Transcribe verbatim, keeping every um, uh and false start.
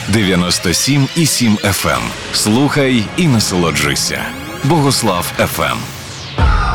дев'яносто сім і сім еф ем. Слухай і насолоджуйся. Богослав еф ем.